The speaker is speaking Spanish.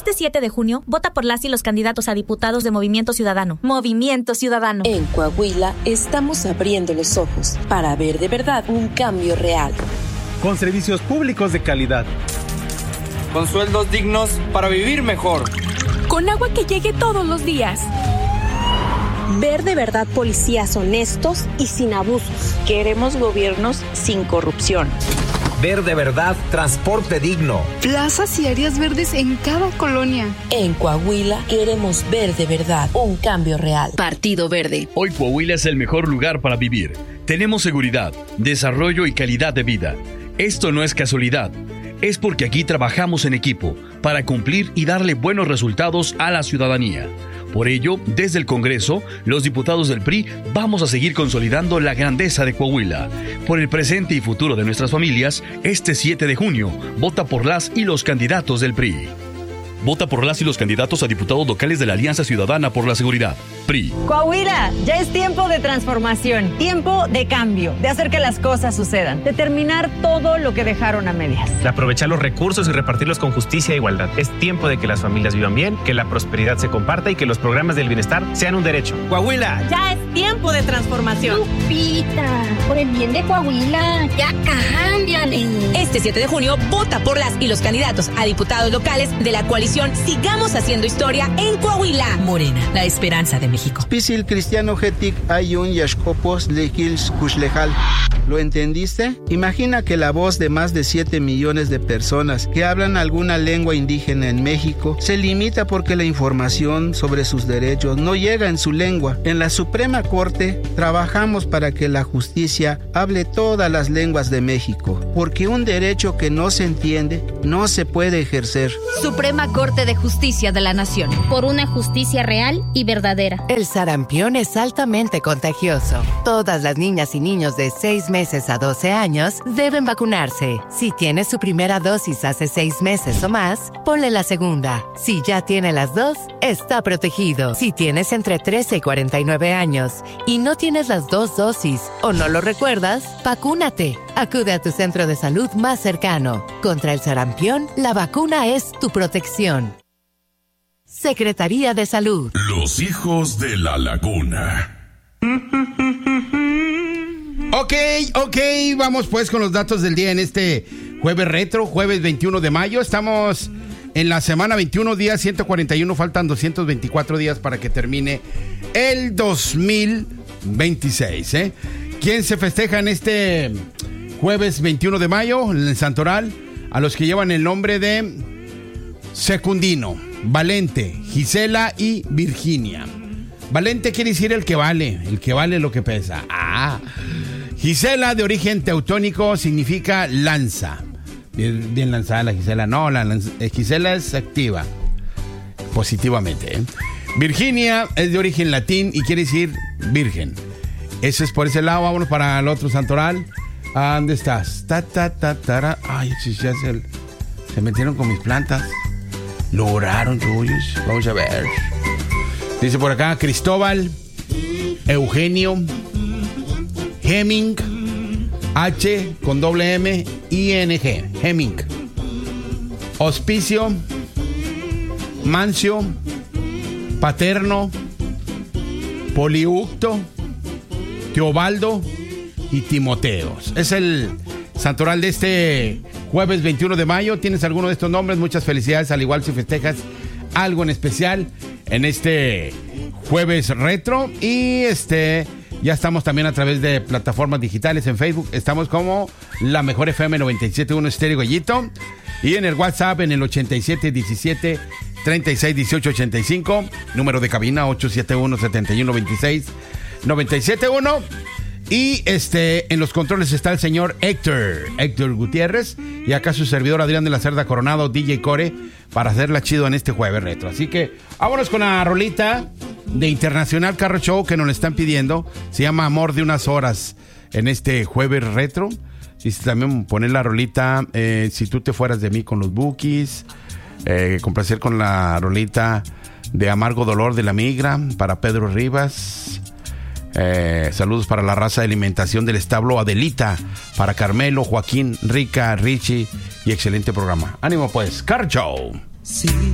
Este 7 de junio, vota por las y los candidatos a diputados de Movimiento Ciudadano. Movimiento Ciudadano. En Coahuila estamos abriendo los ojos para ver de verdad un cambio real. Con servicios públicos de calidad. Con sueldos dignos para vivir mejor. Con agua que llegue todos los días. Ver de verdad policías honestos y sin abusos. Queremos gobiernos sin corrupción. Ver de verdad transporte digno. Plazas y áreas verdes en cada colonia. En Coahuila queremos ver de verdad un cambio real. Partido Verde. Hoy Coahuila es el mejor lugar para vivir. Tenemos seguridad, desarrollo y calidad de vida. Esto no es casualidad. Es porque aquí trabajamos en equipo para cumplir y darle buenos resultados a la ciudadanía. Por ello, desde el Congreso, los diputados del PRI vamos a seguir consolidando la grandeza de Coahuila. Por el presente y futuro de nuestras familias, este 7 de junio, vota por las y los candidatos del PRI. Vota por las y los candidatos a diputados locales de la Alianza Ciudadana por la Seguridad, PRI. Coahuila, ya es tiempo de transformación, tiempo de cambio, de hacer que las cosas sucedan, de terminar todo lo que dejaron a medias. De aprovechar los recursos y repartirlos con justicia e igualdad. Es tiempo de que las familias vivan bien, que la prosperidad se comparta y que los programas del bienestar sean un derecho. Coahuila, ya es tiempo de transformación. Lupita, por el bien de Coahuila, ya cámbiale. Este 7 de junio, vota por las y los candidatos a diputados locales de la coalición Sigamos Haciendo Historia en Coahuila. Morena, la esperanza de México. Pisil cristiano getic ayun yashkopos lekils kushlejal. ¿Lo entendiste? Imagina que la voz de más de 7 millones de personas que hablan alguna lengua indígena en México se limita porque la información sobre sus derechos no llega en su lengua. En la Suprema Corte trabajamos para que la justicia hable todas las lenguas de México, porque un derecho que no se entiende no se puede ejercer. Suprema Corte de Justicia de la Nación. Por una justicia real y verdadera. El sarampión es altamente contagioso. Todas las niñas y niños de 6 meses a 12 años deben vacunarse. Si tiene su primera dosis hace 6 meses o más, ponle la segunda. Si ya tiene las dos, está protegido. Si tienes entre 13 y 49 años y no tienes las 2 dosis o no lo recuerdas, vacúnate. Acude a tu centro de salud más cercano. Contra el sarampión, la vacuna es tu protección. Secretaría de Salud. Los hijos de la laguna. Ok, vamos pues con los datos del día en este jueves retro, jueves 21 de mayo. Estamos en la semana 21, día 141, faltan 224 días para que termine el 2026, ¿Quién se festeja en este jueves 21 de mayo en el Santoral? A los que llevan el nombre de Secundino, Valente, Gisela y Virginia. Valente quiere decir el que vale lo que pesa. Gisela, de origen teutónico, significa lanza. Bien lanzada la Gisela. No, Gisela es activa, positivamente. Virginia es de origen latín y quiere decir virgen. Eso es por ese lado. Vámonos para el otro santoral. ¿Dónde estás? Ay, ya se metieron con mis plantas. Lograron, tuyos. Vamos a ver. Dice por acá Cristóbal, Eugenio, Heming, H con doble M, I-N-G, Heming. Hospicio, Mancio, Paterno, Poliucto, Teobaldo y Timoteos. Es el santoral de este jueves 21 de mayo. ¿Tienes alguno de estos nombres? Muchas felicidades, al igual si festejas algo en especial en este jueves retro. Y ya estamos también a través de plataformas digitales en Facebook. Estamos como La Mejor FM 97.1 Estéreo Gallito. Y en el WhatsApp en el 8717 361885. Número de cabina 871 7126 971. Y en los controles está el señor Héctor Gutiérrez, y acá su servidor Adrián de la Cerda Coronado, DJ Core, para hacerla chido en este jueves retro. Así que vámonos con la rolita de Internacional Carro Show que nos la están pidiendo. Se llama Amor de unas horas en este jueves retro. Y también poner la rolita Si tú te fueras de mí con los Bukis. Complacer con la rolita de Amargo Dolor de la Migra para Pedro Rivas. Saludos para la raza de alimentación del establo Adelita, para Carmelo, Joaquín, Rica, Richie, y excelente programa. Ánimo pues, Car Show. Sí,